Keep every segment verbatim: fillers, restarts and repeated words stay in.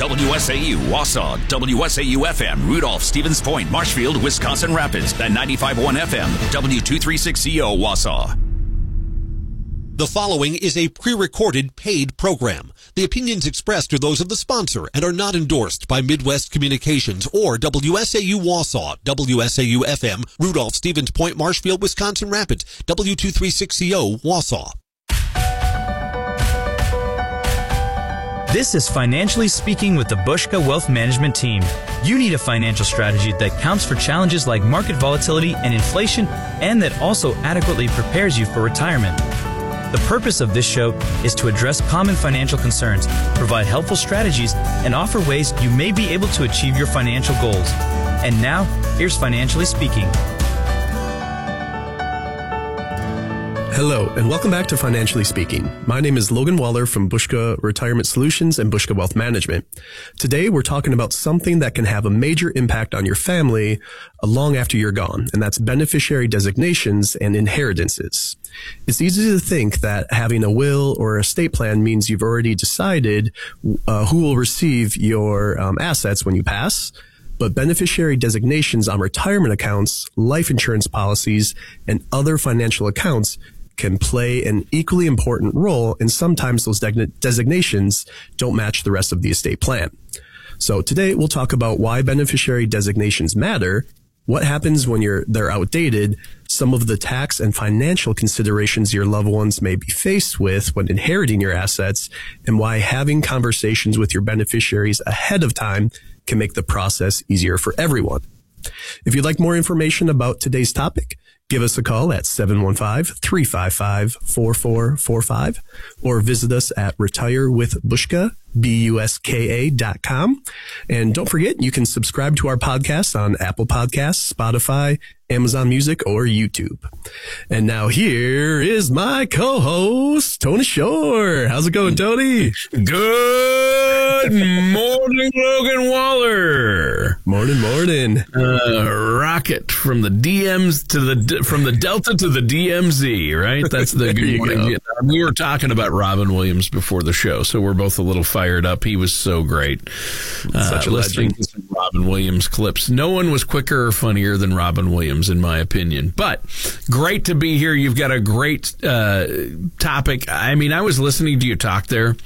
W S A U, Wausau, W S A U F M, Rudolph, Stevens Point, Marshfield, Wisconsin Rapids, and ninety-five point one F M, W two thirty-six C O, Wausau. The following is a pre-recorded paid program. The opinions expressed are those of the sponsor and are not endorsed by Midwest Communications or W S A U Wausau, W S A U F M, Rudolph, Stevens Point, Marshfield, Wisconsin Rapids, W two thirty-six C O, Wausau. This is Financially Speaking with the Bushka Wealth Management Team. You need a financial strategy that counts for challenges like market volatility and inflation, and that also adequately prepares you for retirement. The purpose of this show is to address common financial concerns, provide helpful strategies, and offer ways you may be able to achieve your financial goals. And now, here's Financially Speaking. Hello, and welcome back to Financially Speaking. My name is Logan Waller from Bushka Retirement Solutions and Bushka Wealth Management. Today, we're talking about something that can have a major impact on your family long after you're gone, and that's beneficiary designations and inheritances. It's easy to think that having a will or estate plan means you've already decided uh, who will receive your um, assets when you pass. But beneficiary designations on retirement accounts, life insurance policies, and other financial accounts can play an equally important role, and sometimes those de- designations don't match the rest of the estate plan. So today we'll talk about why beneficiary designations matter, what happens when you're they're outdated, some of the tax and financial considerations your loved ones may be faced with when inheriting your assets, and why having conversations with your beneficiaries ahead of time can make the process easier for everyone. If you'd like more information about today's topic, give us a call at seven one five, three five five, four four four five or visit us at retire with bushka, B U S K A dot com. And don't forget, you can subscribe to our podcast on Apple Podcasts, Spotify, Amazon Music, or YouTube. And now here is my co-host, Tony Shore. How's it going, Tony? Good morning, Logan Waller. Morning, morning. Uh, rocket from the D Ms to the from the Delta to the D M Z, right? That's the good morning. We were talking about Robin Williams before the show, so we're both a little fired up. He was so great. Uh, Such a listening legend. to some Robin Williams clips. No one was quicker or funnier than Robin Williams, in my opinion. But great to be here. You've got a great uh, topic. I mean, I was listening to you talk there,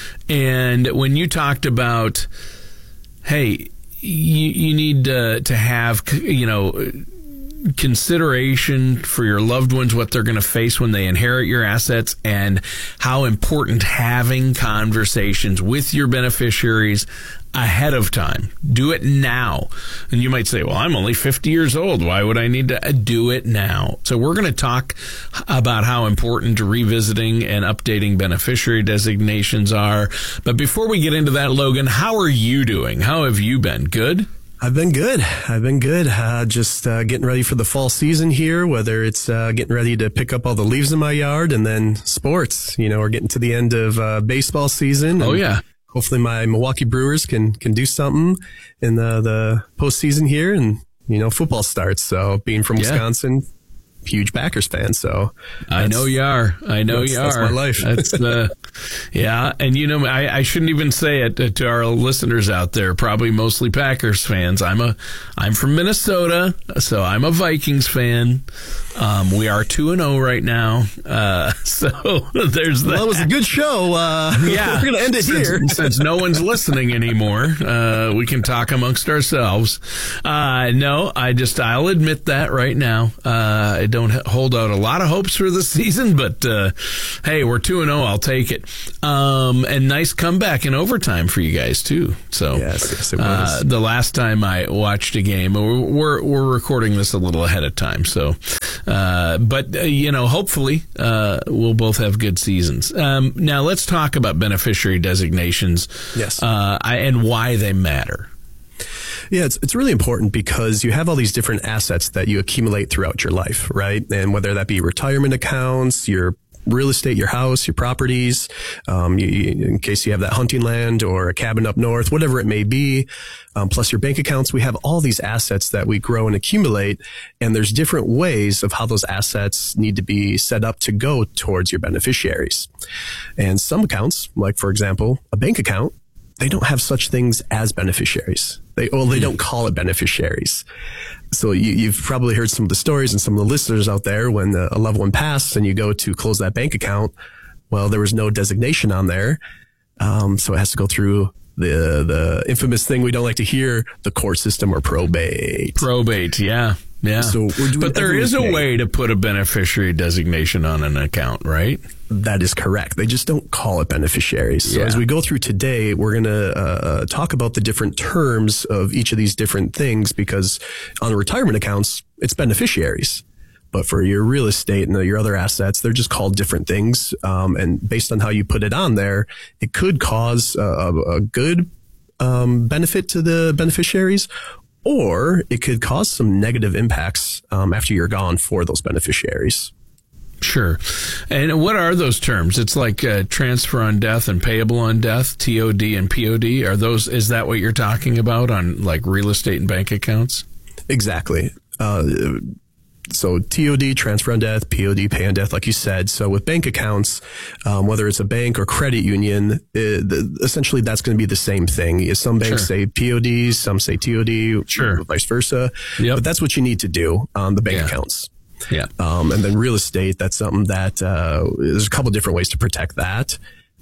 and when you talked about, hey, you, you need uh, to have, you know, consideration for your loved ones, what they're going to face when they inherit your assets, and how important having conversations with your beneficiaries ahead of time. Do it now. And you might say, well, I'm only fifty years old. Why would I need to do it now? So we're going to talk about how important revisiting and updating beneficiary designations are. But before we get into that, Logan, how are you doing? How have you been? Good? I've been good. I've been good. Uh, just uh, getting ready for the fall season here, whether it's uh, getting ready to pick up all the leaves in my yard, and then sports. You know, we're getting to the end of uh, baseball season. Oh, yeah. Hopefully my Milwaukee Brewers can can do something in the, the postseason here, and, you know, football starts. So being from Yeah. Wisconsin, huge Packers fan. So I know you are. I know that's, you are. that's my life. That's uh, yeah. And you know, I, I shouldn't even say it to our listeners out there, probably mostly Packers fans. I'm a, I'm from Minnesota, so I'm a Vikings fan. Um, we are two and zero right now. Uh, so there's that. Well, that was a good show. Uh, Yeah, we're gonna end it since, here. since no one's listening anymore. Uh, we can talk amongst ourselves. Uh, no, I just I'll admit that right now. Uh, I don't hold out a lot of hopes for the season, but uh, hey, we're two and zero. I'll take it. Um, and nice comeback in overtime for you guys too. So Yes, yes, it was. uh, the last time I watched a game, we're we're, we're recording this a little ahead of time. So, uh, but uh, you know, hopefully uh, we'll both have good seasons. Um, now let's talk about beneficiary designations. Yes. uh, I, and why they matter. Yeah, it's it's really important because you have all these different assets that you accumulate throughout your life, right? And whether that be retirement accounts, your real estate, your house, your properties, um, you, you, in case you have that hunting land or a cabin up north, whatever it may be, um, plus your bank accounts, we have all these assets that we grow and accumulate, and there's different ways of how those assets need to be set up to go towards your beneficiaries. And some accounts, like for example, a bank account, they don't have such things as beneficiaries. They, well, they don't call it beneficiaries. So you, you've probably heard some of the stories and some of the listeners out there when a loved one passed and you go to close that bank account. Well, there was no designation on there. Um, so it has to go through the, the infamous thing we don't like to hear, the court system or probate. Probate. Yeah. Yeah. So we're doing but there is a everything. way to put a beneficiary designation on an account, right? That is correct. They just don't call it beneficiaries. So Yeah. as we go through today, we're going to uh, talk about the different terms of each of these different things, because on retirement accounts, it's beneficiaries. But for your real estate and your other assets, they're just called different things. Um, and based on how you put it on there, it could cause a, a good um, benefit to the beneficiaries, or it could cause some negative impacts um, after you're gone for those beneficiaries. Sure. And what are those terms? It's like uh, transfer on death and payable on death, T O D and P O D. Are those, is that what you're talking about on like real estate and bank accounts? Exactly. Uh, so T O D, transfer on death, P O D, pay on death, like you said. So with bank accounts, um, whether it's a bank or credit union, it, the, essentially that's going to be the same thing. Some banks Sure. say P O D, some say T O D, Sure. vice versa. Yep. But that's what you need to do on the bank Yeah. accounts. Yeah. Um, and then real estate, that's something that, uh, there's a couple different ways to protect that.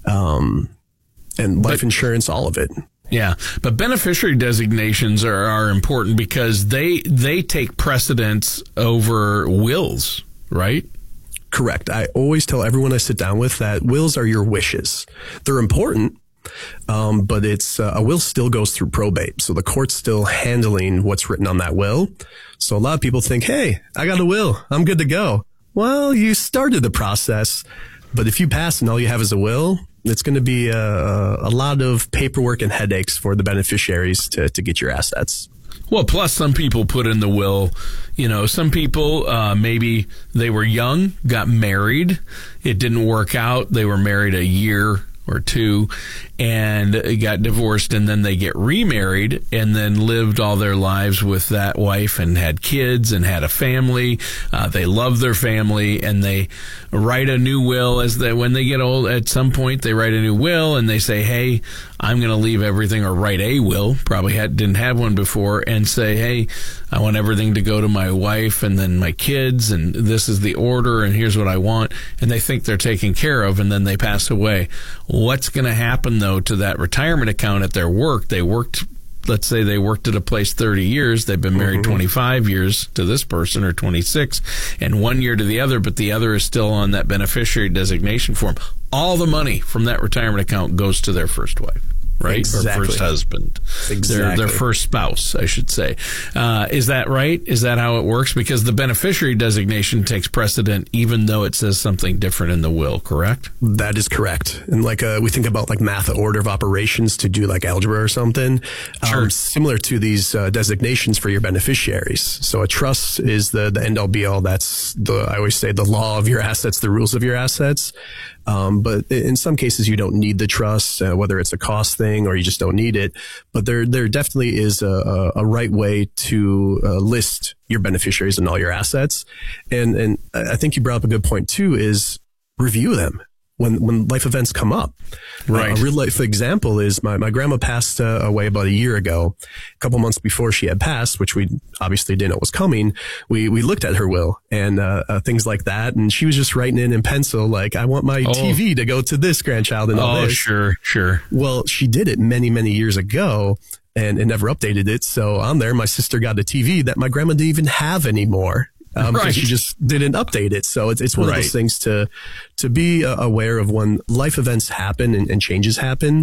Um, and life But- insurance, all of it. Yeah, but beneficiary designations are, are important because they they take precedence over wills, right? Correct. I always tell everyone I sit down with that wills are your wishes. They're important, um, but it's uh, a will still goes through probate. So the court's still handling what's written on that will. So a lot of people think, hey, I got a will. I'm good to go. Well, you started the process, but if you pass and all you have is a will, it's going to be a, a lot of paperwork and headaches for the beneficiaries to, to get your assets. Well, plus some people put in the will, you know, some people, uh, maybe they were young, got married. It didn't work out. They were married a year or two and got divorced, and then they get remarried and then lived all their lives with that wife and had kids and had a family. Uh, they love their family, and they write a new will as they, when they get old, at some point they write a new will and they say, hey, I'm going to leave everything, or write a will, probably had, didn't have one before, and say, hey, I want everything to go to my wife and then my kids, and this is the order, and here's what I want. And they think they're taken care of, and then they pass away. What's going to happen, though, to that retirement account at their work? They worked, let's say they worked at a place thirty years. They've been married mm-hmm. twenty-five years to this person, or twenty-six, and one year to the other, but the other is still on that beneficiary designation form. All the money from that retirement account goes to their first wife, right? Exactly. Or first husband. Exactly. Their, their first spouse, I should say. Uh, is that right? Is that how it works? Because the beneficiary designation takes precedent even though it says something different in the will, correct? That is correct. And like uh, we think about like math order of operations to do like algebra or something, Sure. um, similar to these uh, designations for your beneficiaries. So a trust is the, the end all be all. That's the, I always say, the law of your assets, the rules of your assets. Um, but in some cases, you don't need the trust, uh, whether it's a cost thing or you just don't need it. But there, there definitely is a, a, a right way to uh, list your beneficiaries and all your assets. And, and I think you brought up a good point too, is review them when, when life events come up. Right. Uh, a real life example is my, my grandma passed uh, away about a year ago. A couple months before she had passed, which we obviously didn't know was coming, we, we looked at her will and uh, uh, things like that. And she was just writing in in pencil, like, I want my oh. T V to go to this grandchild and all Oh, this. sure, sure. Well, she did it many, many years ago and, and never updated it. So on there, my sister got a T V that my grandma didn't even have anymore. Um, Right. because she just didn't update it. So it's, it's one Right. of those things to, to be uh, aware of when life events happen and, and changes happen,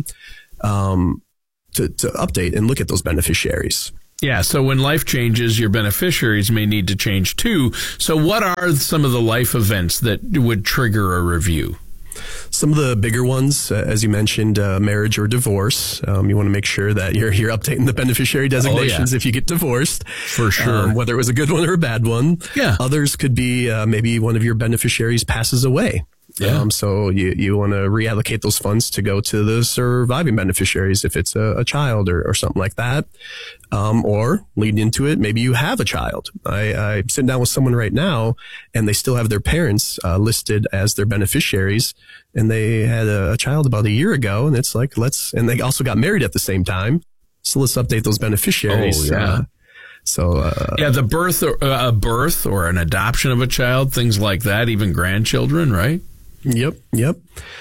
um, to, to update and look at those beneficiaries. Yeah, so when life changes, your beneficiaries may need to change too. So what are some of the life events that would trigger a review? Some of the bigger ones, uh, as you mentioned, uh, marriage or divorce. Um, you want to make sure that you're, you're updating the beneficiary designations Oh, yeah. if you get divorced. For sure. Um, whether it was a good one or a bad one. Yeah. Others could be uh, maybe one of your beneficiaries passes away. Yeah. Um, so you, you want to reallocate those funds to go to the surviving beneficiaries if it's a, a child or, or something like that. Um, or lead into it, maybe you have a child. I, I'm sitting down with someone right now and they still have their parents uh, listed as their beneficiaries. And they had a, a child about a year ago, and it's like, let's, and they also got married at the same time. So let's update those beneficiaries. Oh, yeah. Uh, so, uh, yeah, the birth or uh, a birth or an adoption of a child, things like that, even grandchildren, right? Yep. Yep.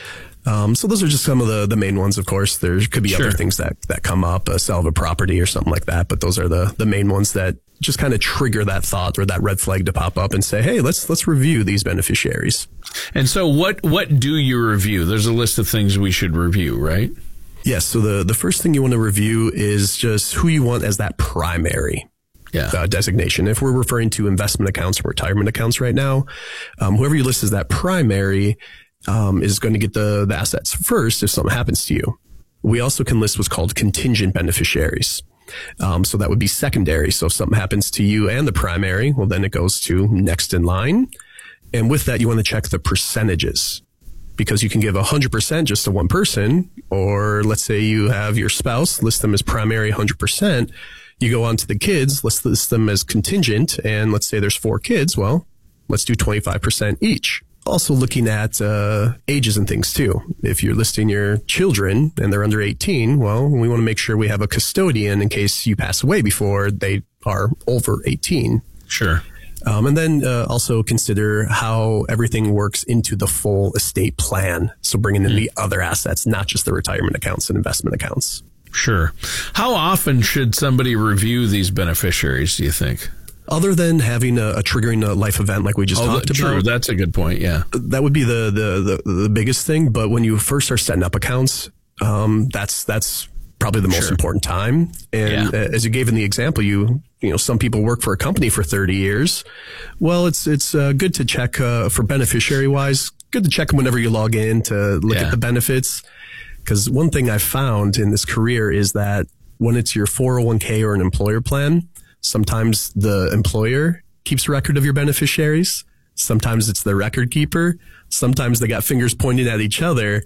Um, so those are just some of the, the main ones, of course. There could be Sure. other things that, that come up, a sale of a property or something like that. But those are the, the main ones that just kind of trigger that thought or that red flag to pop up and say, hey, let's, let's review these beneficiaries. And so what, what do you review? There's a list of things we should review, right? Yes. So the, the first thing you want to review is just who you want as that primary Yeah. uh, designation. If we're referring to investment accounts or retirement accounts right now, um, whoever you list as that primary um, is going to get the, the assets first if something happens to you. We also can list what's called contingent beneficiaries. Um, so that would be secondary. So if something happens to you and the primary, well, then it goes to next in line. And with that, you want to check the percentages, because you can give one hundred percent just to one person, or let's say you have your spouse, list them as primary one hundred percent. You go on to the kids, let's list them as contingent, and let's say there's four kids. Well, let's do twenty-five percent each. Also looking at uh, ages and things too. If you're listing your children and they're under eighteen, well, we want to make sure we have a custodian in case you pass away before they are over eighteen. Sure. Um, and then uh, also consider how everything works into the full estate plan. So bringing in mm. the other assets, not just the retirement accounts and investment accounts. Sure. How often should somebody review these beneficiaries, do you think? Other than having a, a triggering a life event like we just oh, talked true. about. That's a good point, yeah. That would be the, the, the, the biggest thing. But when you first start setting up accounts, um, that's that's probably the most Sure. important time. And Yeah. as you gave in the example, you you know, some people work for a company for thirty years. Well, it's it's uh, good to check uh, for beneficiary wise. Good to check them whenever you log in to look Yeah. at the benefits. Because one thing I've found in this career is that when it's your four oh one k or an employer plan, sometimes the employer keeps record of your beneficiaries. Sometimes it's the record keeper. Sometimes they got fingers pointing at each other.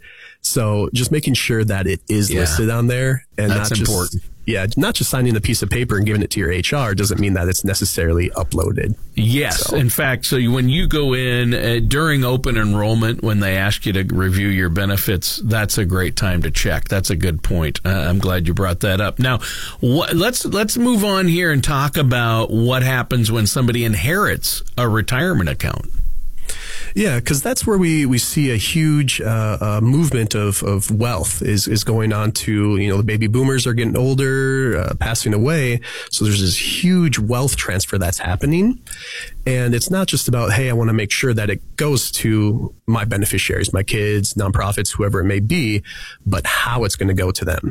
So just making sure that it is Yeah. listed on there and That's not just, important. yeah, not just signing a piece of paper and giving it to your H R doesn't mean that it's necessarily uploaded. Yes. So- In fact, so when you go in uh, during open enrollment, when they ask you to review your benefits, that's a great time to check. That's a good point. Uh, I'm glad you brought that up. Now, wh- let's let's move on here and talk about what happens when somebody inherits a retirement account. Yeah, because that's where we, we see a huge uh, uh, movement of, of wealth is, is going on to, you know, the baby boomers are getting older, uh, passing away. So there's this huge wealth transfer that's happening. And it's not just about, hey, I want to make sure that it goes to my beneficiaries, my kids, nonprofits, whoever it may be, but how it's going to go to them.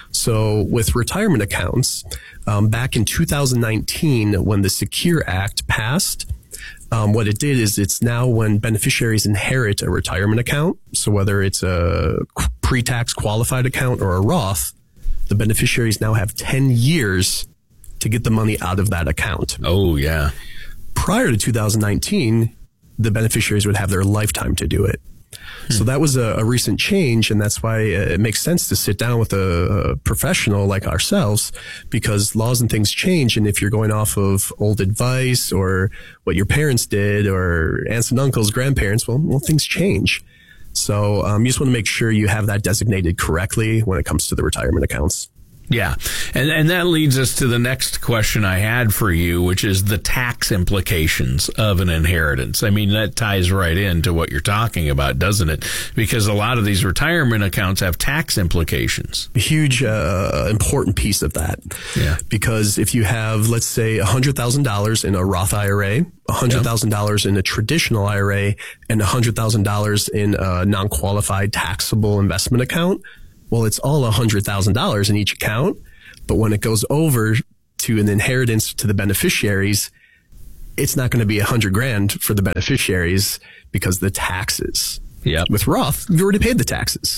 So with retirement accounts, um, back in two thousand nineteen, when the Secure Act passed, Um, what it did is it's now when beneficiaries inherit a retirement account. So whether it's a pre-tax qualified account or a Roth, the beneficiaries now have ten years to get the money out of that account. Oh, yeah. Prior to two thousand nineteen, the beneficiaries would have their lifetime to do it. Hmm. So that was a, a recent change, and that's why it makes sense to sit down with a, a professional like ourselves, because laws and things change. And if you're going off of old advice or what your parents did or aunts and uncles, grandparents, well, well things change. So um, you just want to make sure you have that designated correctly when it comes to the retirement accounts. Yeah. And and that leads us to the next question I had for you, which is the tax implications of an inheritance. I mean, that ties right into what you're talking about, doesn't it? Because a lot of these retirement accounts have tax implications. A huge, uh, important piece of that. Yeah. Because if you have, let's say, one hundred thousand dollars in a Roth I R A, one hundred thousand dollars in a traditional I R A, and one hundred thousand dollars in a non-qualified taxable investment account, well, it's all one hundred thousand dollars in each account. But when it goes over to an inheritance to the beneficiaries, it's not going to be a hundred grand for the beneficiaries because the taxes. Yeah. With Roth, you've already paid the taxes.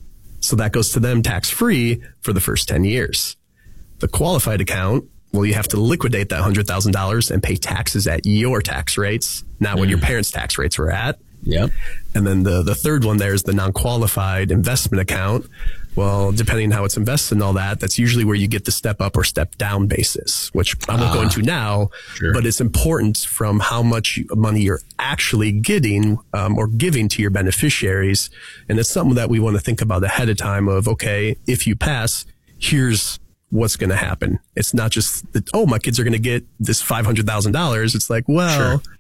So that goes to them tax free for the first ten years. The qualified account, well, you have to liquidate that one hundred thousand dollars and pay taxes at your tax rates, not what mm. your parents' tax rates were at. Yep. And then the, the third one there is the non-qualified investment account. Well, depending on how it's invested and all that, that's usually where you get the step up or step down basis, which I won't uh, go into now, sure. but it's important from how much money you're actually getting um, or giving to your beneficiaries. And it's something that we want to think about ahead of time of, okay, if you pass, here's what's going to happen. It's not just that, oh, my kids are going to get this five hundred thousand dollars. It's like, well, sure.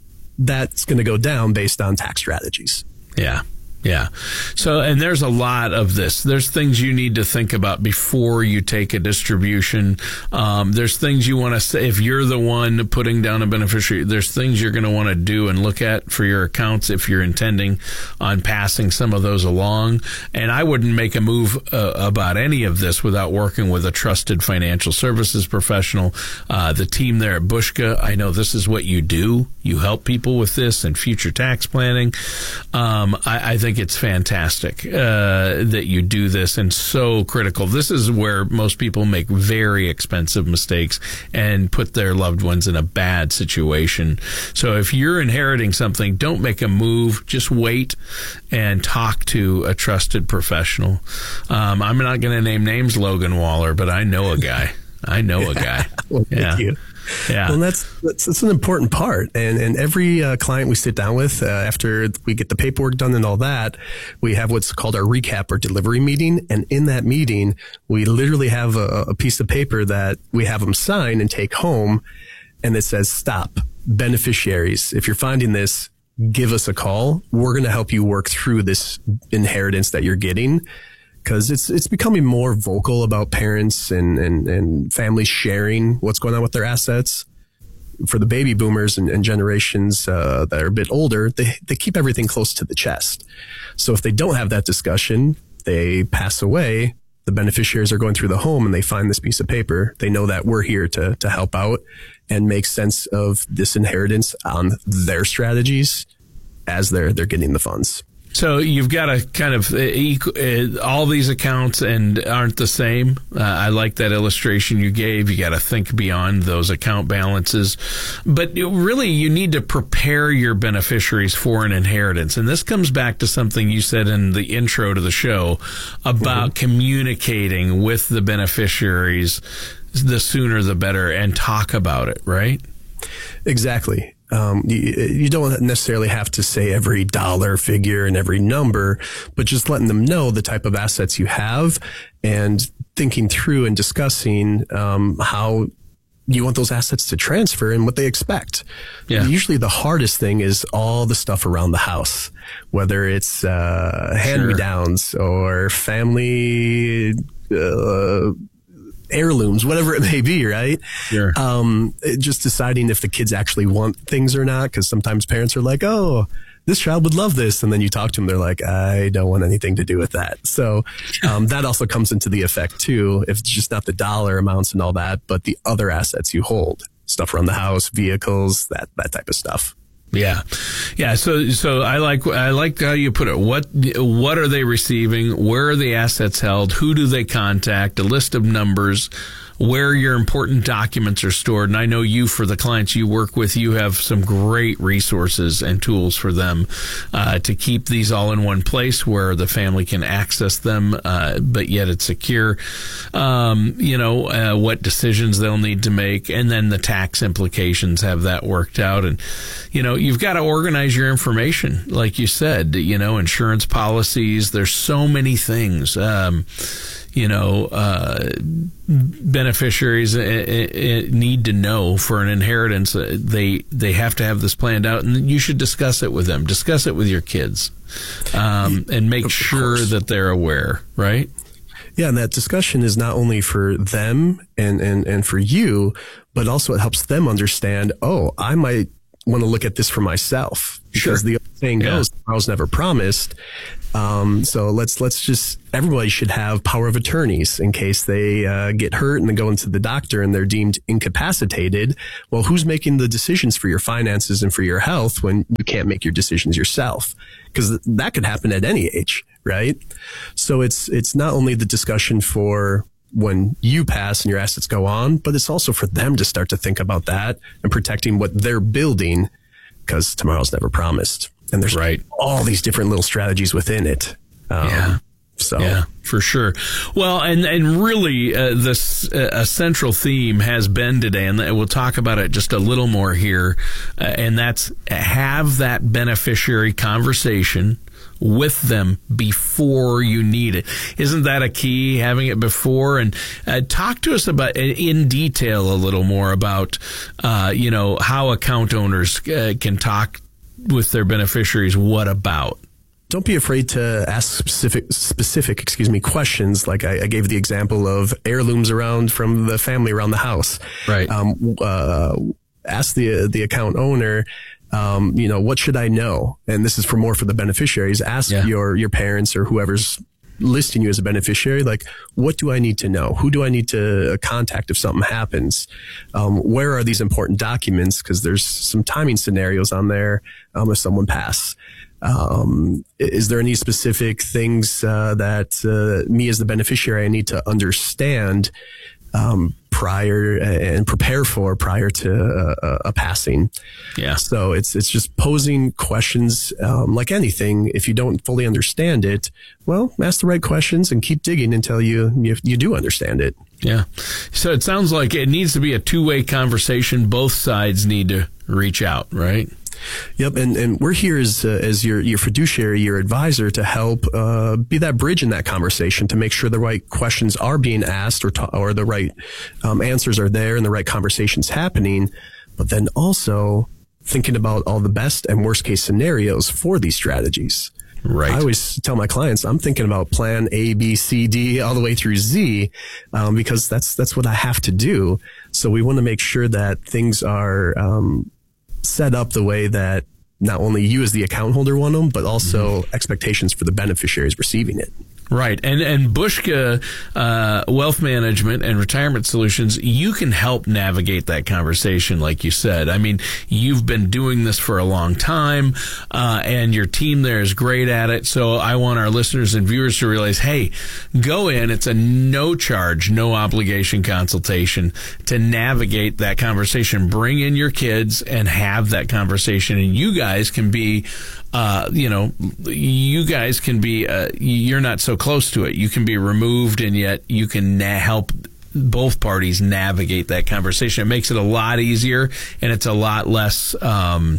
that's going to go down based on tax strategies. Yeah. Yeah. So, and there's a lot of this. There's things you need to think about before you take a distribution. Um, there's things you want to say. If you're the one putting down a beneficiary, there's things you're going to want to do and look at for your accounts if you're intending on passing some of those along. And I wouldn't make a move uh, about any of this without working with a trusted financial services professional. Uh, the team there at Bushka, I know this is what you do. You help people with this and future tax planning. Um, I, I think it's fantastic uh, that you do this, and so critical. This is where most people make very expensive mistakes and put their loved ones in a bad situation. So if you're inheriting something, don't make a move. Just wait and talk to a trusted professional. Um, I'm not going to name names, Logan Waller, but I know a guy. I know a guy. Well, thank yeah. you. Yeah. Well, that's, that's, that's an important part. And, and every uh, client we sit down with, uh, after we get the paperwork done and all that, we have what's called our recap or delivery meeting. And in that meeting, we literally have a, a piece of paper that we have them sign and take home. And it says, stop, beneficiaries. If you're finding this, give us a call. We're going to help you work through this inheritance that you're getting. Because it's it's becoming more vocal about parents and, and, and families sharing what's going on with their assets. For the baby boomers and, and generations uh, that are a bit older, they, they keep everything close to the chest. So if they don't have that discussion, they pass away, the beneficiaries are going through the home and they find this piece of paper. They know that we're here to to help out and make sense of this inheritance on their strategies as they're they're getting the funds. So you've got to kind of uh, uh, all these accounts and aren't the same. Uh, I like that illustration you gave. You got to think beyond those account balances, but really you need to prepare your beneficiaries for an inheritance. And this comes back to something you said in the intro to the show about mm-hmm. communicating with the beneficiaries. The sooner the better, and talk about it, right? Exactly. Um, you, you don't necessarily have to say every dollar figure and every number, but just letting them know the type of assets you have and thinking through and discussing um, how you want those assets to transfer and what they expect. Yeah. Usually the hardest thing is all the stuff around the house, whether it's uh, hand-me-downs sure. or family uh heirlooms, whatever it may be, right? Sure. Um, just deciding if the kids actually want things or not, because sometimes parents are like, oh, this child would love this. And then you talk to them, they're like, I don't want anything to do with that. So um, that also comes into the effect too, if it's just not the dollar amounts and all that, but the other assets you hold, stuff around the house, vehicles, that, that type of stuff. Yeah. Yeah. So, so I like, I like how you put it. What, what are they receiving? Where are the assets held? Who do they contact? A list of numbers, where your important documents are stored. And I know you, for the clients you work with, you have some great resources and tools for them, uh, to keep these all in one place where the family can access them, uh, but yet it's secure. Um, you know, uh, what decisions they'll need to make, and then the tax implications, have that worked out. And, you know, you've got to organize your information. Like you said, you know, insurance policies, there's so many things. Um, you know, uh, beneficiaries uh, uh, need to know for an inheritance. Uh, they they have to have this planned out, and you should discuss it with them. Discuss it with your kids, um, and make sure that they're aware, right? Yeah, and that discussion is not only for them and, and, and for you, but also it helps them understand, oh, I might want to look at this for myself. Because sure. the saying goes, yeah. tomorrow's never promised. Um, so let's, let's just, everybody should have power of attorneys in case they uh, get hurt and they go into the doctor and they're deemed incapacitated. Well, who's making the decisions for your finances and for your health when you can't make your decisions yourself? Because that could happen at any age, right? So it's, it's not only the discussion for when you pass and your assets go on, but it's also for them to start to think about that and protecting what they're building, because tomorrow's never promised. And there's right. all these different little strategies within it. Um, yeah. So. Yeah, for sure. Well, and and really, uh, this uh, a central theme has been today, and we'll talk about it just a little more here, uh, and that's have that beneficiary conversation with them before you need it. Isn't that a key, having it before? And uh, talk to us about, in detail, a little more about, uh, you know, how account owners uh, can talk with their beneficiaries. What about? Don't be afraid to ask specific, specific, excuse me, questions. Like I, I gave the example of heirlooms around from the family around the house. Right. Um, uh, ask the the account owner, um, you know, what should I know? And this is for more for the beneficiaries. Ask yeah. your your parents or whoever's listing you as a beneficiary, like, what do I need to know? Who do I need to contact if something happens? Um, where are these important documents? Because there's some timing scenarios on there um, if someone passes. Um, is there any specific things uh, that uh, me as the beneficiary I need to understand um, prior and prepare for prior to uh, a passing? Yeah. So it's it's just posing questions um, like anything. If you don't fully understand it, well, ask the right questions and keep digging until you you, you do understand it. Yeah. So it sounds like it needs to be a two-way conversation. Both sides need to reach out, right? Yep, and, and we're here as uh, as your your fiduciary, your advisor, to help uh, be that bridge in that conversation to make sure the right questions are being asked or ta- or the right um, answers are there and the right conversations happening. But then also thinking about all the best and worst case scenarios for these strategies. Right. I always tell my clients I'm thinking about plan A, B, C, D, all the way through Z, um, because that's that's what I have to do. So we want to make sure that things are um, set up the way that not only you as the account holder want them, but also mm-hmm. expectations for the beneficiaries receiving it. Right. And and Bushka uh, Wealth Management and Retirement Solutions, you can help navigate that conversation, like you said. I mean, you've been doing this for a long time, uh, and your team there is great at it. So I want our listeners and viewers to realize, hey, go in. It's a no-charge, no-obligation consultation to navigate that conversation. Bring in your kids and have that conversation, and you guys can be Uh, you know, you guys can be, uh, you're not so close to it. You can be removed, and yet you can na- help both parties navigate that conversation. It makes it a lot easier, and it's a lot less, um,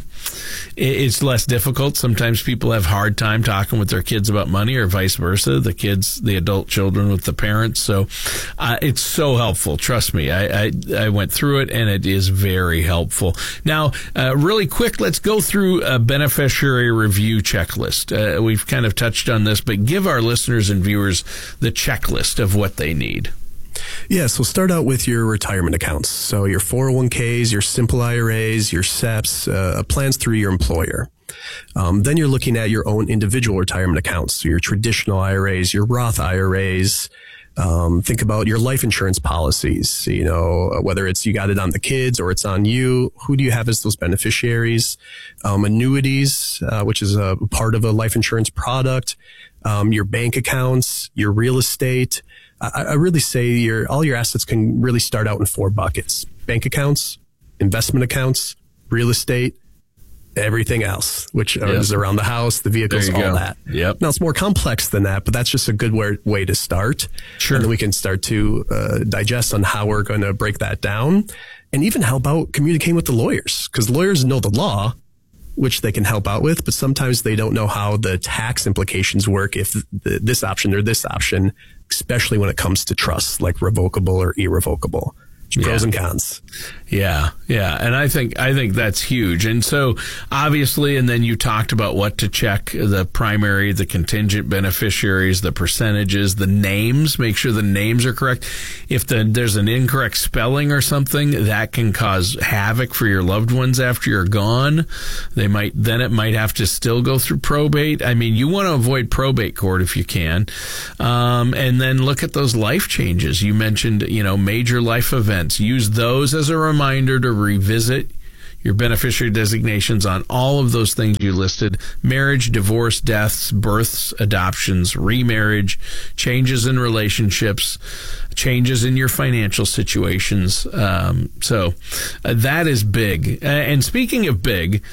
it's less difficult. Sometimes people have hard time talking with their kids about money, or vice versa, the kids, the adult children with the parents. So uh, it's so helpful. Trust me. I, I, I went through it, and it is very helpful. Now, uh, really quick, let's go through a beneficiary review checklist. Uh, we've kind of touched on this, but give our listeners and viewers the checklist of what they need. Yeah, so start out with your retirement accounts. So your four oh one k's, your simple I R As, your S E Ps, uh, plans through your employer. Um, then you're looking at your own individual retirement accounts. So your traditional I R As, your Roth I R As. Um, think about your life insurance policies, you know, whether it's you got it on the kids or it's on you. Who do you have as those beneficiaries? Um, annuities, uh, which is a part of a life insurance product. Um, your bank accounts, your real estate. I, I really say your all your assets can really start out in four buckets: bank accounts, investment accounts, real estate, everything else, which yep. is around the house, the vehicles, all go. that. Yep. Now, it's more complex than that, but that's just a good way, way to start. Sure. And then we can start to uh, digest on how we're going to break that down, and even help out communicating with the lawyers, because lawyers know the law, which they can help out with, but sometimes they don't know how the tax implications work if the, this option or this option, especially when it comes to trusts like revocable or irrevocable. Pros yeah. and cons. Yeah, yeah, and I think I think that's huge. And so obviously, and then you talked about what to check: the primary, the contingent beneficiaries, the percentages, the names. Make sure the names are correct. If the, there's an incorrect spelling or something, that can cause havoc for your loved ones after you're gone. They might then it might have to still go through probate. I mean, you want to avoid probate court if you can. Um, and then look at those life changes. You mentioned, you know, major life events. Use those as a reminder to revisit your beneficiary designations on all of those things you listed: marriage, divorce, deaths, births, adoptions, remarriage, changes in relationships, changes in your financial situations. Um, so uh, that is big. Uh, and speaking of big,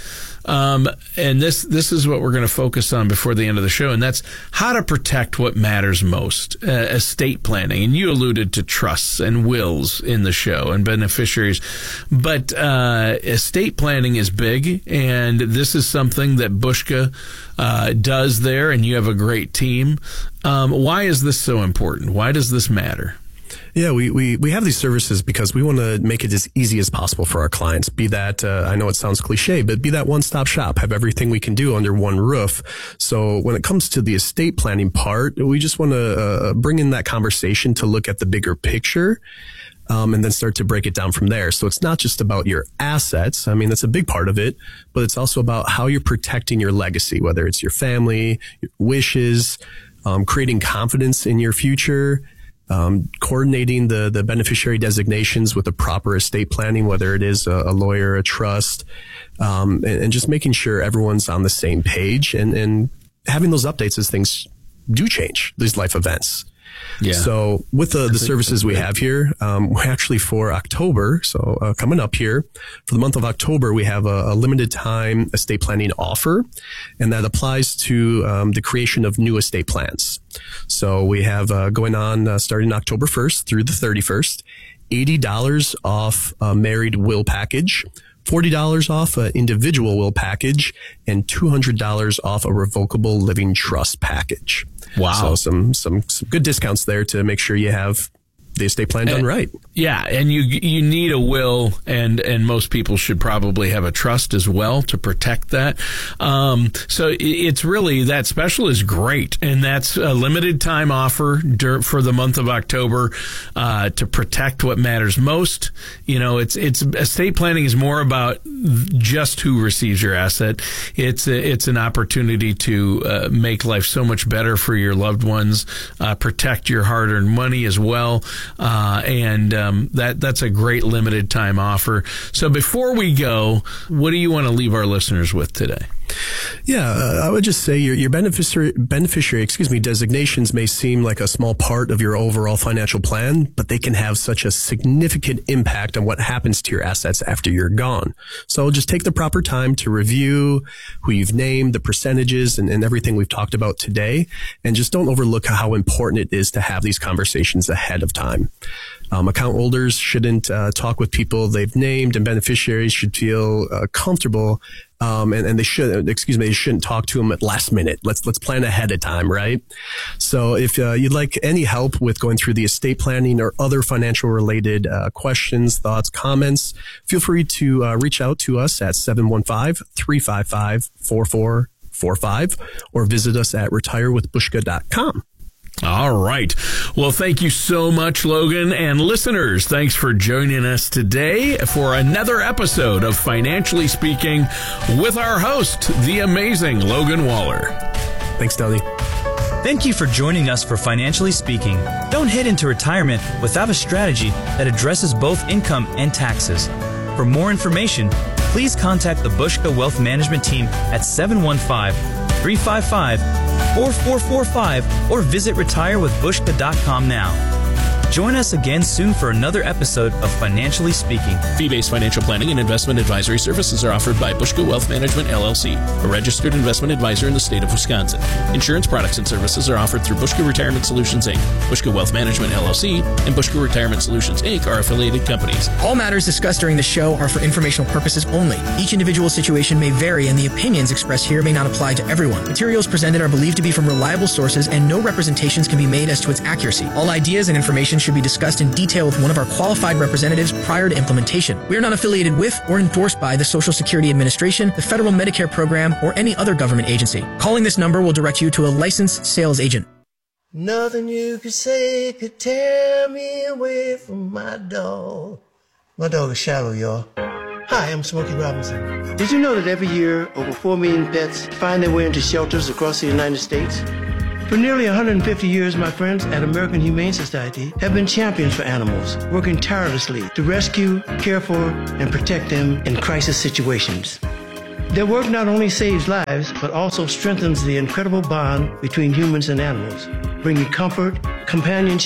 Um, and this this is what we're going to focus on before the end of the show, and that's how to protect what matters most, uh, estate planning. And you alluded to trusts and wills in the show and beneficiaries, but uh, estate planning is big, and this is something that Bushka uh, does there, and you have a great team. Um, why is this so important? Why does this matter? Yeah, we, we, we have these services because we want to make it as easy as possible for our clients. Be that, uh, I know it sounds cliche, but be that one-stop shop, have everything we can do under one roof. So when it comes to the estate planning part, we just want to uh, bring in that conversation to look at the bigger picture. Um, and then start to break it down from there. So it's not just about your assets. I mean, that's a big part of it, but it's also about how you're protecting your legacy, whether it's your family, your wishes, um, creating confidence in your future, um, coordinating the, the beneficiary designations with the proper estate planning, whether it is a, a lawyer, a trust, um, and, and just making sure everyone's on the same page and, and having those updates as things do change, these life events. Yeah. So with the, the services we have here, um, we're actually for October. So uh, coming up here for the month of October, we have a, a limited time estate planning offer, and that applies to um, the creation of new estate plans. So we have uh, going on uh, starting October first through the thirty-first, eighty dollars off a married will package, forty dollars off an individual will package, and two hundred dollars off a revocable living trust package. Wow. So some, some, some good discounts there to make sure you have the estate plan done and, right. Yeah, and you you need a will, and and most people should probably have a trust as well to protect that. Um, so it's really, that special is great, and that's a limited time offer for the month of October uh, to protect what matters most. You know, it's it's estate planning is more about just who receives your asset. It's a, it's an opportunity to uh, make life so much better for your loved ones, uh, protect your hard-earned money as well. Uh, and um, that that's a great limited time offer. So before we go, what do you want to leave our listeners with today? Yeah, uh, I would just say your, your beneficiary, beneficiary, excuse me, designations may seem like a small part of your overall financial plan, but they can have such a significant impact on what happens to your assets after you're gone. So just take the proper time to review who you've named, the percentages, and, and everything we've talked about today. And just don't overlook how important it is to have these conversations ahead of time. Um, account holders shouldn't uh, talk with people they've named, and beneficiaries should feel uh, comfortable. Um, and, and they should, excuse me, they shouldn't talk to them at last minute. Let's, let's plan ahead of time, right? So if uh, you'd like any help with going through the estate planning or other financial related uh, questions, thoughts, comments, feel free to uh, reach out to us at seven one five, three five five, four four four five or visit us at retire with bushka dot com. All right. Well, thank you so much, Logan. And listeners, thanks for joining us today for another episode of Financially Speaking with our host, the amazing Logan Waller. Thanks, Tony. Thank you for joining us for Financially Speaking. Don't head into retirement without a strategy that addresses both income and taxes. For more information, please contact the Bushka Wealth Management team at seven one five, three five five, four four four five or visit retire with bushka dot com now. Join us again soon for another episode of Financially Speaking. Fee-based financial planning and investment advisory services are offered by Bushka Wealth Management, L L C, a registered investment advisor in the state of Wisconsin. Insurance products and services are offered through Bushka Retirement Solutions, Incorporated. Bushka Wealth Management, L L C, and Bushka Retirement Solutions, Incorporated are affiliated companies. All matters discussed during the show are for informational purposes only. Each individual situation may vary, and the opinions expressed here may not apply to everyone. Materials presented are believed to be from reliable sources, and no representations can be made as to its accuracy. All ideas and information should be discussed in detail with one of our qualified representatives prior to implementation. We are not affiliated with or endorsed by the Social Security Administration, the Federal Medicare Program, or any other government agency. Calling this number will direct you to a licensed sales agent. Nothing you could say could tear me away from my dog. My dog is Shallow, y'all. Hi, I'm Smokey Robinson. Did you know that every year over four million pets find their way into shelters across the United States? For nearly one hundred fifty years, my friends at American Humane Society have been champions for animals, working tirelessly to rescue, care for, and protect them in crisis situations. Their work not only saves lives, but also strengthens the incredible bond between humans and animals, bringing comfort, companionship,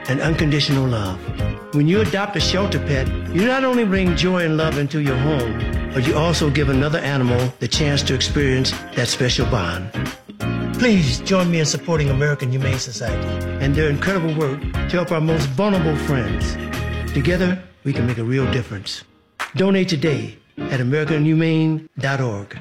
and unconditional love. When you adopt a shelter pet, you not only bring joy and love into your home, but you also give another animal the chance to experience that special bond. Please join me in supporting American Humane Society and their incredible work to help our most vulnerable friends. Together, we can make a real difference. Donate today at american humane dot org.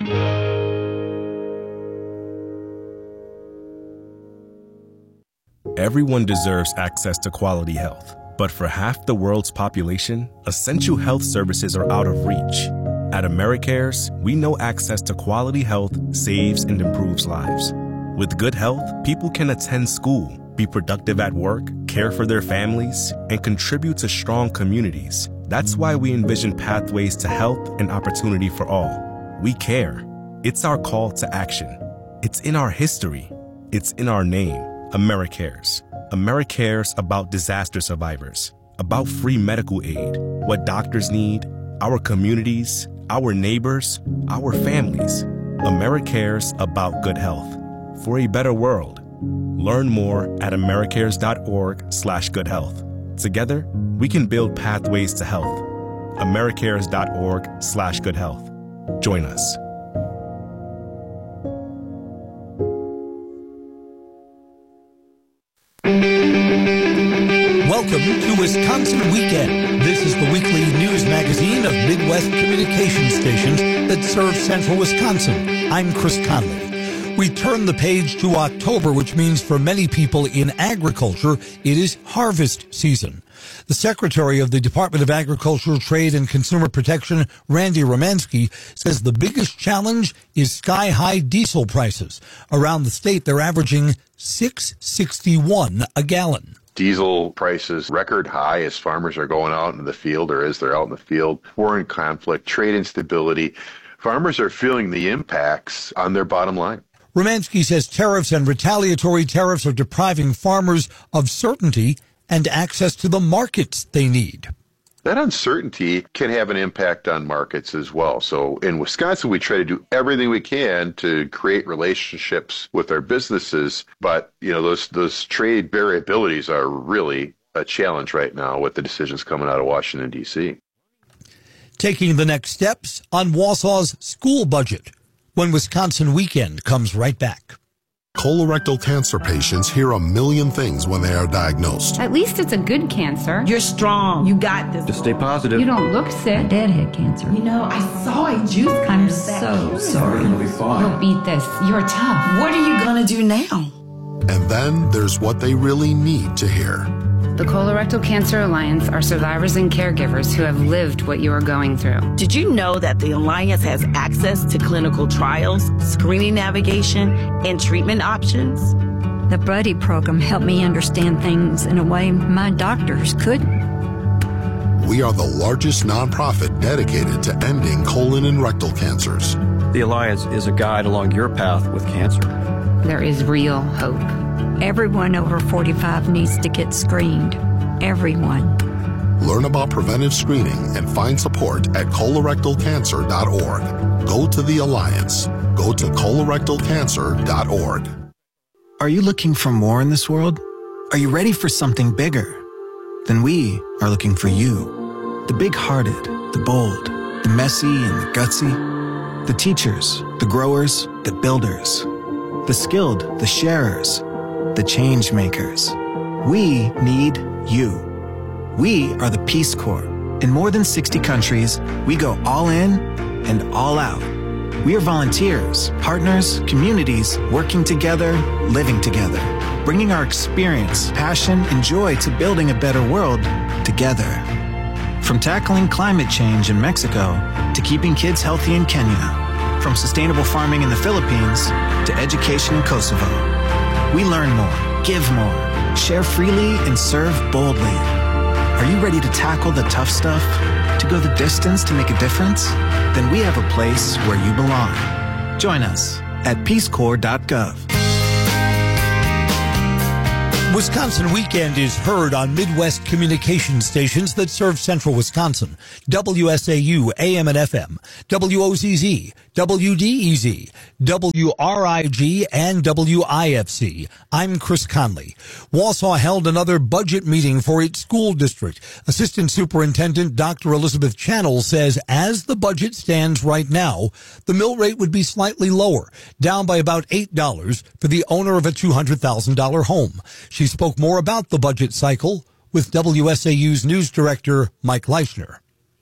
Everyone deserves access to quality health, but for half the world's population, essential health services are out of reach. At AmeriCares, we know access to quality health saves and improves lives. With good health, people can attend school, be productive at work, care for their families, and contribute to strong communities. That's why we envision pathways to health and opportunity for all. We care. It's our call to action. It's in our history. It's in our name. AmeriCares. AmeriCares about disaster survivors, about free medical aid, what doctors need, our communities, our neighbors, our families. AmeriCares about good health. For a better world. Learn more at americares.org slash good health. Together, we can build pathways to health. americares.org slash good health. Join us. Welcome to Wisconsin Weekend. This is the weekly news magazine of Midwest communication stations that serve central Wisconsin. I'm Chris Conley. We turn the page to October, which means for many people in agriculture, it is harvest season. The Secretary of the Department of Agriculture, Trade, and Consumer Protection, Randy Romanski, says the biggest challenge is sky-high diesel prices. Around the state, they're averaging six sixty-one a gallon. Diesel prices record high as farmers are going out into the field, or as they're out in the field. War and conflict, trade instability. Farmers are feeling the impacts on their bottom line. Romanski says tariffs and retaliatory tariffs are depriving farmers of certainty and access to the markets they need. That uncertainty can have an impact on markets as well. So in Wisconsin, we try to do everything we can to create relationships with our businesses. But, you know, those those trade variabilities are really a challenge right now with the decisions coming out of Washington, D C. Taking the next steps on Wausau's school budget when Wisconsin Weekend comes right back. Colorectal cancer patients hear a million things when they are diagnosed. At least it's a good cancer. You're strong. You got this. Just stay positive. You don't look sick. Dad had cancer. You know, I saw a juice I'm so sorry. You'll be fine. You'll beat this. You're tough. What are you going to do now? And then there's what they really need to hear. The Colorectal Cancer Alliance are survivors and caregivers who have lived what you are going through. Did you know that the Alliance has access to clinical trials, screening navigation, and treatment options? The Buddy program helped me understand things in a way my doctors couldn't. We are the largest nonprofit dedicated to ending colon and rectal cancers. The Alliance is a guide along your path with cancer. There is real hope. Everyone over forty-five needs to get screened. Everyone. Learn about preventive screening and find support at colorectal cancer dot org. Go to the Alliance. Go to colorectal cancer dot org. Are you looking for more in this world? Are you ready for something bigger? Then we are looking for you. The big-hearted, the bold, the messy and the gutsy. The teachers, the growers, the builders. The skilled, the sharers. The change makers. We need you. We are the Peace Corps. In more than sixty countries, we go all in and all out. We are volunteers, partners, communities, working together, living together, bringing our experience, passion, and joy to building a better world together. From tackling climate change in Mexico to keeping kids healthy in Kenya, from sustainable farming in the Philippines to education in Kosovo. We learn more, give more, share freely, and serve boldly. Are you ready to tackle the tough stuff? To go the distance to make a difference? Then we have a place where you belong. Join us at peace corps dot gov. Wisconsin Weekend is heard on Midwest communication stations that serve central Wisconsin. W S A U, A M and F M, W O Z Z, W D E Z, W R I G, and W I F C. I'm Chris Conley. Wausau held another budget meeting for its school district. Assistant Superintendent Doctor Elizabeth Channel says as the budget stands right now, the mill rate would be slightly lower, down by about eight dollars for the owner of a two hundred thousand dollars home. She spoke more about the budget cycle with W S A U's news director, Mike Leishner.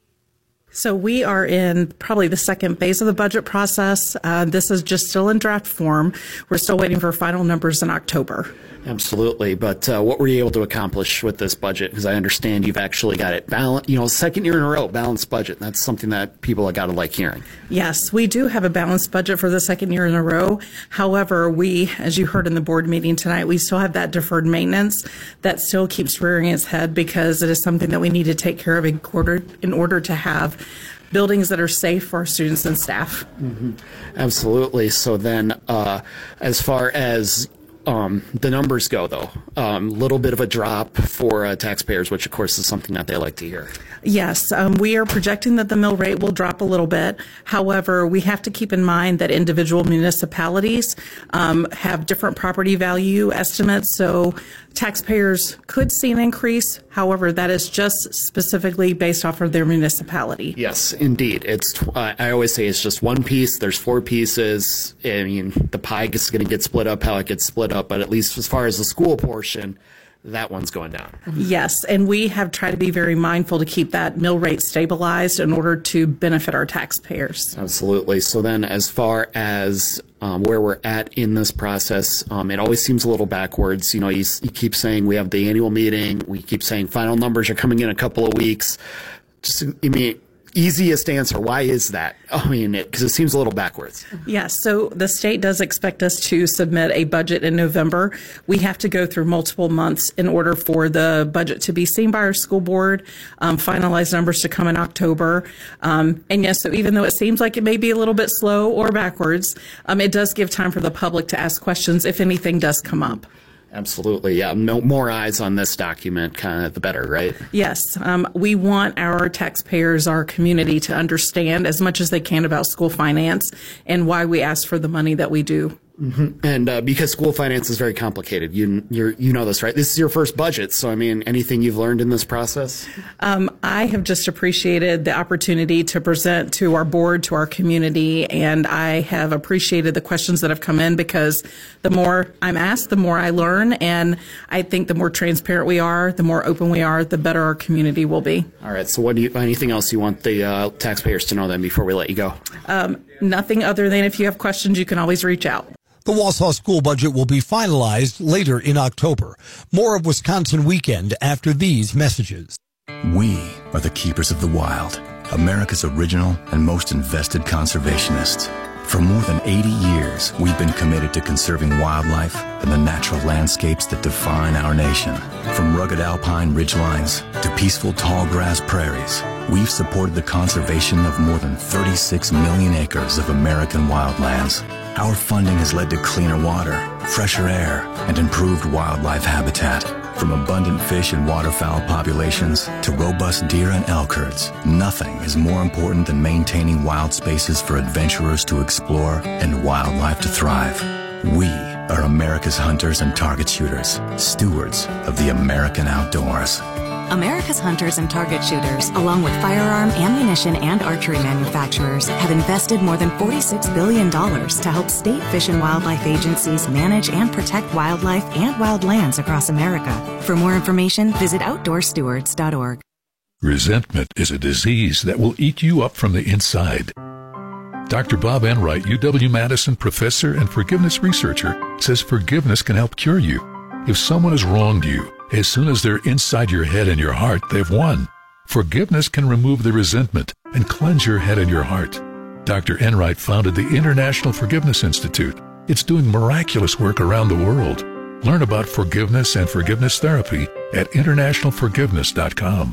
So we are in probably the second phase of the budget process. Uh, this is just still in draft form. We're still waiting for final numbers in October. Absolutely. But uh, what were you able to accomplish with this budget? Because I understand you've actually got it balanced, you know, second year in a row, balanced budget. That's something that people have got to like hearing. Yes, we do have a balanced budget for the second year in a row. However, we, as you heard in the board meeting tonight, we still have that deferred maintenance that still keeps rearing its head because it is something that we need to take care of in order, in order to have buildings that are safe for our students and staff. Mm-hmm. Absolutely. So then uh, as far as Um, the numbers go, though, a um, little bit of a drop for uh, taxpayers, which, of course, is something that they like to hear. Yes, um, we are projecting that the mill rate will drop a little bit. However, we have to keep in mind that individual municipalities um, have different property value estimates, so taxpayers could see an increase. However, that is just specifically based off of their municipality. Yes, indeed. It's. Uh, I always say it's just one piece. There's four pieces. I mean, the pie is going to get split up how it gets split up, but at least as far as the school portion, that one's going down. Yes, and we have tried to be very mindful to keep that mill rate stabilized in order to benefit our taxpayers. Absolutely. So then as far as um, where we're at in this process, um, it always seems a little backwards. You know, you, you keep saying we have the annual meeting. We keep saying final numbers are coming in a couple of weeks. Just, I mean, easiest answer, why is that? I mean, because it, it seems a little backwards. Yes, so the state does expect us to submit a budget in November. We have to go through multiple months in order for the budget to be seen by our school board, um, finalized numbers to come in October. Um, and yes, so even though it seems like it may be a little bit slow or backwards, um, it does give time for the public to ask questions if anything does come up. Absolutely, yeah. No more eyes on this document, kind of the better, right? Yes, um, we want our taxpayers, our community, to understand as much as they can about school finance and why we ask for the money that we do. Mm-hmm. And uh, because school finance is very complicated, you you're, you know this, right? This is your first budget, so I mean, anything you've learned in this process? Um, I have just appreciated the opportunity to present to our board, to our community, and I have appreciated the questions that have come in because the more I'm asked, the more I learn, and I think the more transparent we are, the more open we are, the better our community will be. All right, so what do you, anything else you want the uh, taxpayers to know then before we let you go? Um, nothing other than if you have questions, you can always reach out. The Wausau school budget will be finalized later in October. More of Wisconsin Weekend after these messages. We are the keepers of the wild, America's original and most invested conservationists. For more than eighty years, we've been committed to conserving wildlife and the natural landscapes that define our nation. From rugged alpine ridgelines to peaceful tall grass prairies, we've supported the conservation of more than thirty-six million acres of American wildlands. Our funding has led to cleaner water, fresher air, and improved wildlife habitat. From abundant fish and waterfowl populations to robust deer and elk herds, nothing is more important than maintaining wild spaces for adventurers to explore and wildlife to thrive. We are America's hunters and target shooters, stewards of the American outdoors. America's hunters and target shooters, along with firearm, ammunition, and archery manufacturers, have invested more than forty-six billion dollars to help state fish and wildlife agencies manage and protect wildlife and wildlands across America. For more information, visit outdoor stewards dot org. Resentment is a disease that will eat you up from the inside. Doctor Bob Enright, U W-Madison professor and forgiveness researcher, says forgiveness can help cure you. If someone has wronged you, as soon as they're inside your head and your heart, they've won. Forgiveness can remove the resentment and cleanse your head and your heart. Doctor Enright founded the International Forgiveness Institute. It's doing miraculous work around the world. Learn about forgiveness and forgiveness therapy at international forgiveness dot com.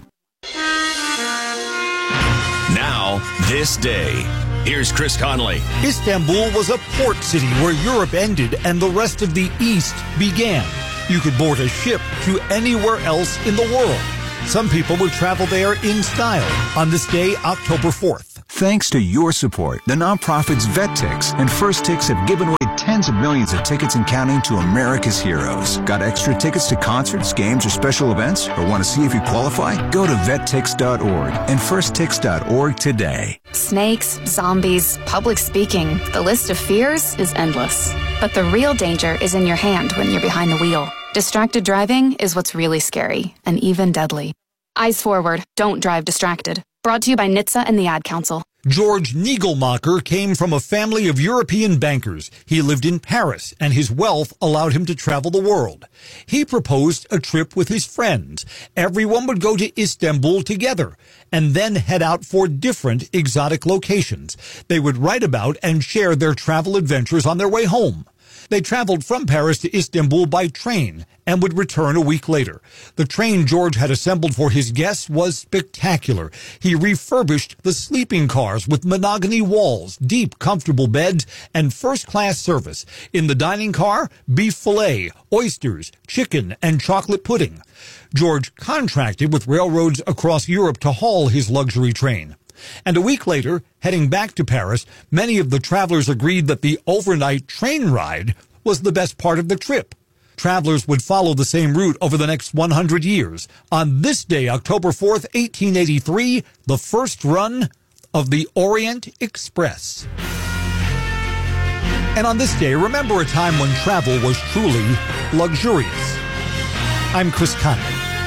Now, this day. Here's Chris Conley. Istanbul was a port city where Europe ended and the rest of the East began. You could board a ship to anywhere else in the world. Some people would travel there in style on this day, October fourth. Thanks to your support, the nonprofits VetTix and First Tix have given away tens of millions of tickets and counting to America's heroes. Got extra tickets to concerts, games, or special events? Or want to see if you qualify? Go to vet tix dot org and first tix dot org today. Snakes, zombies, public speaking. The list of fears is endless. But the real danger is in your hand when you're behind the wheel. Distracted driving is what's really scary and even deadly. Eyes forward. Don't drive distracted. Brought to you by N H T S A and the Ad Council. George Niegelmacher came from a family of European bankers. He lived in Paris, and his wealth allowed him to travel the world. He proposed a trip with his friends. Everyone would go to Istanbul together, and then head out for different exotic locations. They would write about and share their travel adventures on their way home. They traveled from Paris to Istanbul by train and would return a week later. The train George had assembled for his guests was spectacular. He refurbished the sleeping cars with mahogany walls, deep, comfortable beds, and first-class service. In the dining car, beef fillet, oysters, chicken, and chocolate pudding. George contracted with railroads across Europe to haul his luxury train. And a week later, heading back to Paris, many of the travelers agreed that the overnight train ride was the best part of the trip. Travelers would follow the same route over the next one hundred years. On this day, October fourth, eighteen eighty-three, the first run of the Orient Express. And on this day, remember a time when travel was truly luxurious. I'm Chris Conley.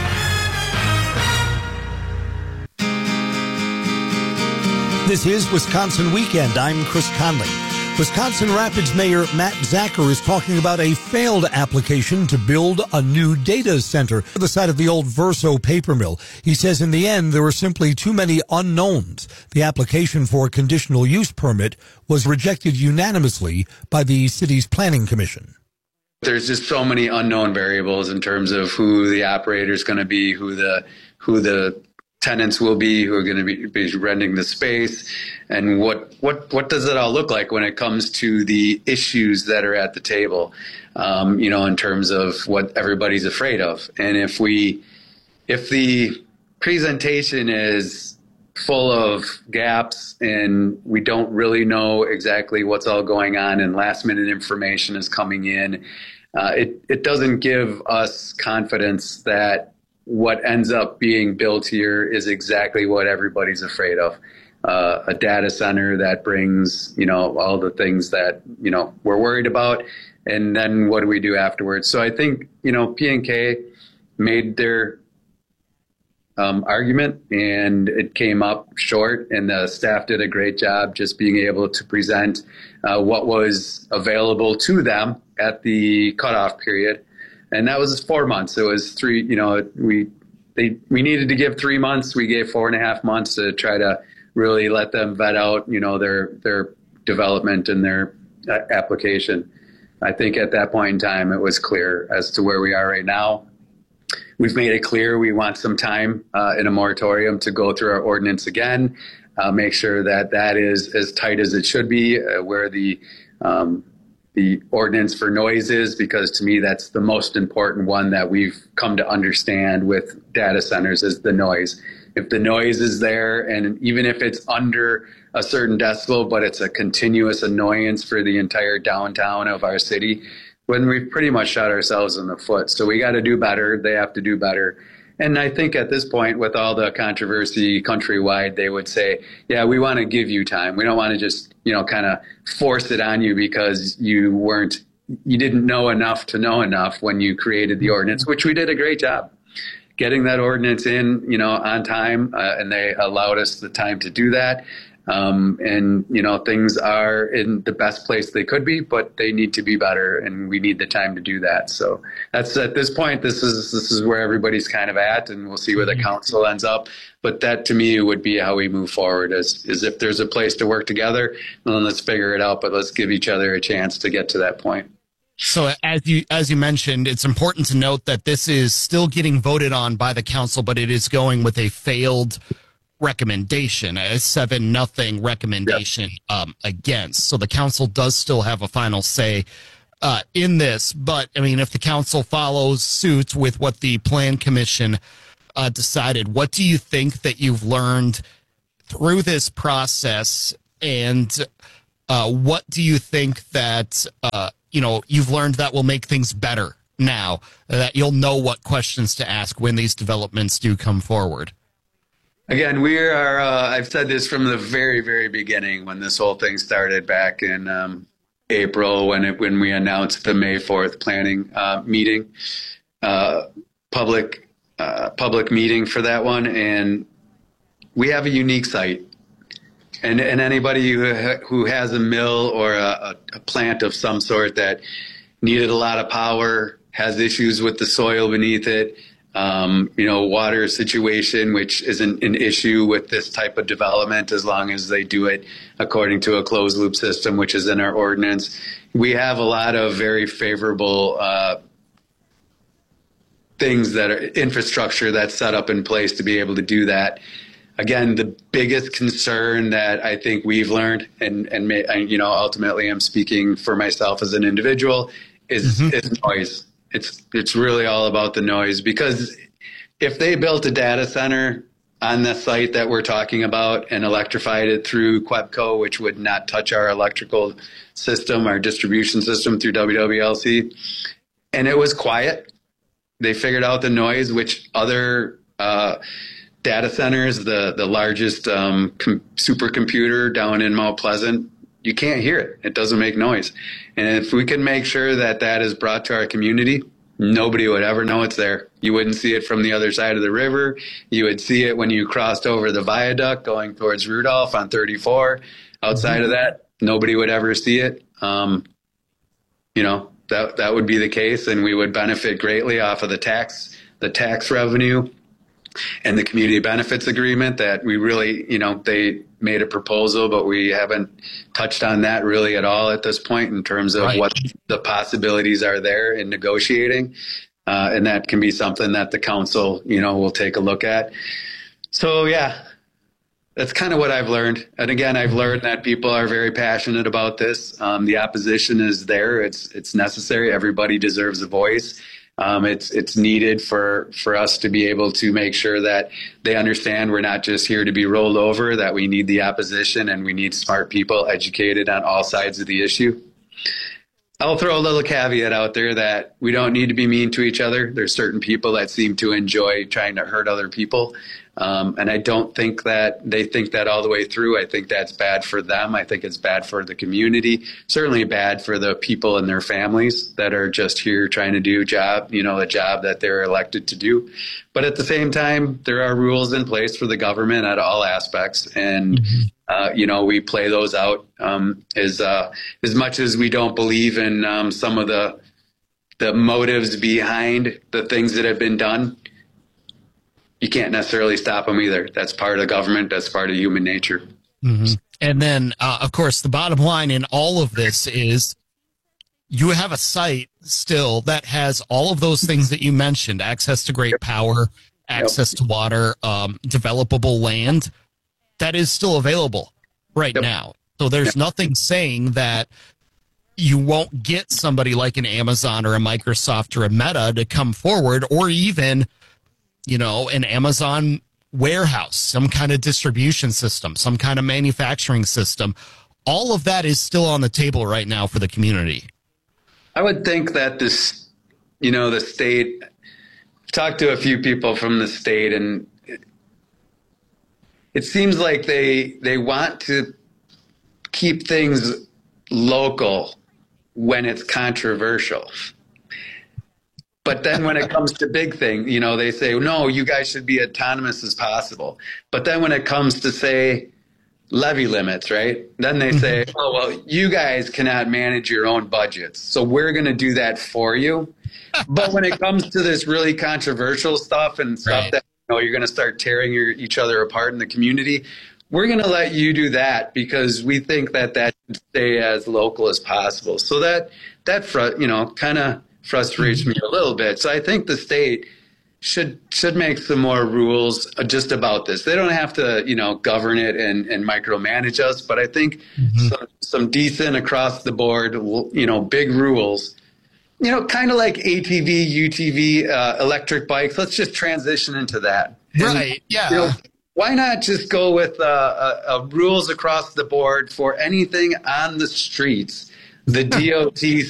This is Wisconsin Weekend. I'm Chris Conley. Wisconsin Rapids Mayor Matt Zacher is talking about a failed application to build a new data center on the site of the old Verso paper mill. He says in the end, there were simply too many unknowns. The application for a conditional use permit was rejected unanimously by the city's planning commission. There's just so many unknown variables in terms of who the operator is going to be, who the who the tenants will be, who are going to be, be renting the space, and what what what does it all look like when it comes to the issues that are at the table, um, you know, in terms of what everybody's afraid of. And if we if the presentation is full of gaps and we don't really know exactly what's all going on and last minute information is coming in, uh, it it doesn't give us confidence that what ends up being built here is exactly what everybody's afraid of. Uh, a data center that brings, you know, all the things that, you know, we're worried about. And then what do we do afterwards? So I think, you know, P and K made their um, argument and it came up short, and the staff did a great job just being able to present uh, what was available to them at the cutoff period. And that was four months. It was three, you know, we they we needed to give three months. We gave four and a half months to try to really let them vet out, you know, their their development and their uh, application. I think at that point in time, it was clear as to where we are right now. We've made it clear we want some time uh, in a moratorium to go through our ordinance again, uh, make sure that that is as tight as it should be, uh, where the um, the ordinance for noise is, because to me that's the most important one that we've come to understand with data centers is the noise. If the noise is there, and even if it's under a certain decibel, but it's a continuous annoyance for the entire downtown of our city, when we've pretty much shot ourselves in the foot. So we got to do better. They have to do better. And I think at this point, with all the controversy countrywide, they would say, yeah, we want to give you time. We don't want to just, you know, kind of force it on you because you weren't, you didn't know enough to know enough when you created the ordinance, which we did a great job getting that ordinance in, you know, on time. Uh, and they allowed us the time to do that. Um, and, you know, things are in the best place they could be, but they need to be better, and we need the time to do that. So that's at this point, this is this is where everybody's kind of at, and we'll see where the council ends up. But that, to me, would be how we move forward, is, is if there's a place to work together, then let's figure it out, but let's give each other a chance to get to that point. So as you as you mentioned, it's important to note that this is still getting voted on by the council, but it is going with a failed recommendation, a seven nothing recommendation um, against. So the council does still have a final say uh, in this. But, I mean, if the council follows suit with what the Plan Commission uh, decided, what do you think that you've learned through this process? And uh, what do you think that, uh, you know, you've learned that will make things better now, that you'll know what questions to ask when these developments do come forward? Again, we are, uh, I've said this from the very, very beginning when this whole thing started back in um, April when it, when we announced the May fourth planning uh, meeting, uh, public, uh, public meeting for that one. And we have a unique site. And, and anybody who, ha- who has a mill or a, a plant of some sort that needed a lot of power, has issues with the soil beneath it, um, you know, water situation, which isn't an issue with this type of development as long as they do it according to a closed loop system, which is in our ordinance. We have a lot of very favorable uh, things that are infrastructure that's set up in place to be able to do that. Again, the biggest concern that I think we've learned, and, and may, you know, ultimately I'm speaking for myself as an individual, is, mm-hmm. is noise. It's it's really all about the noise, because if they built a data center on the site that we're talking about and electrified it through Quebco, which would not touch our electrical system, our distribution system through W W L C, and it was quiet, they figured out the noise, which other uh, data centers, the, the largest um, com- supercomputer down in Mount Pleasant, you can't hear it. It doesn't make noise. And if we can make sure that that is brought to our community, nobody would ever know it's there. You wouldn't see it from the other side of the river. You would see it when you crossed over the viaduct going towards Rudolph on thirty-four. Outside mm-hmm. of that, nobody would ever see it. Um, you know, that that would be the case, and we would benefit greatly off of the tax, the tax revenue and the community benefits agreement that we really, you know, they made a proposal, but we haven't touched on that really at all at this point in terms of right. what the possibilities are there in negotiating. Uh, and that can be something that the council, you know, will take a look at. So, yeah, that's kind of what I've learned. And again, I've learned that people are very passionate about this. Um, the opposition is there. It's, it's necessary. Everybody deserves a voice. Um, it's it's needed for, for us to be able to make sure that they understand we're not just here to be rolled over, that we need the opposition and we need smart people educated on all sides of the issue. I'll throw a little caveat out there that we don't need to be mean to each other. There's certain people that seem to enjoy trying to hurt other people. Um, and I don't think that they think that all the way through. I think that's bad for them. I think it's bad for the community, certainly bad for the people and their families that are just here trying to do a job, you know, a job that they're elected to do. But at the same time, there are rules in place for the government at all aspects. And, mm-hmm. uh, you know, we play those out um, as, uh, as much as we don't believe in um, some of the, the motives behind the things that have been done. You can't necessarily stop them either. That's part of government. That's part of human nature. Mm-hmm. And then, uh, of course, the bottom line in all of this is you have a site still that has all of those things that you mentioned: access to great power, access yep. to water, um, developable land that is still available right yep. now. So there's yep. nothing saying that you won't get somebody like an Amazon or a Microsoft or a Meta to come forward, or even, you know, an Amazon warehouse, some kind of distribution system, some kind of manufacturing system. All of that is still on the table right now for the community. I would think that this, you know, the state, I've talked to a few people from the state, and it, it seems like they they want to keep things local when it's controversial. But then when it comes to big things, you know, they say, no, you guys should be autonomous as possible. But then when it comes to, say, levy limits, right, then they say, oh, well, you guys cannot manage your own budgets, so we're going to do that for you. But when it comes to this really controversial stuff and stuff right. that, you know, you're going to start tearing your, each other apart in the community, we're going to let you do that because we think that that should stay as local as possible. So that, that you know, kind of frustrates me a little bit. So I think the state should should make some more rules just about this. They don't have to, you know, govern it and, and micromanage us, but I think mm-hmm. some, some decent across the board, you know, big rules, you know, kind of like A T V, U T V, uh, electric bikes. Let's just transition into that. Right. And, yeah. You know, why not just go with uh, uh, uh, rules across the board for anything on the streets? The D O T